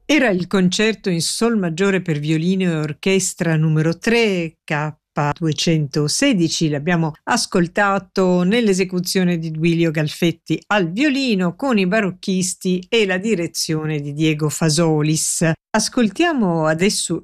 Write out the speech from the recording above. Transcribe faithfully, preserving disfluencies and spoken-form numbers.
Era il concerto in sol maggiore per violino e orchestra numero tre K duecentosedici, l'abbiamo ascoltato nell'esecuzione di Duilio Galfetti al violino con i barocchisti e la direzione di Diego Fasolis. Ascoltiamo adesso